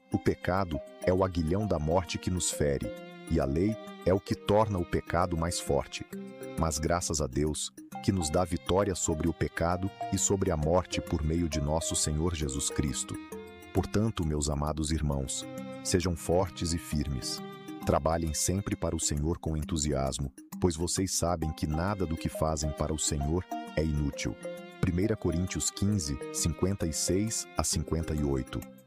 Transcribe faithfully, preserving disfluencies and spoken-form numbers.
O pecado é o aguilhão da morte que nos fere, e a lei é o que torna o pecado mais forte. Mas graças a Deus, que nos dá vitória sobre o pecado e sobre a morte por meio de nosso Senhor Jesus Cristo. Portanto, meus amados irmãos, sejam fortes e firmes. Trabalhem sempre para o Senhor com entusiasmo, pois vocês sabem que nada do que fazem para o Senhor é inútil. primeira Coríntios quinze, cinquenta e seis a cinquenta e oito.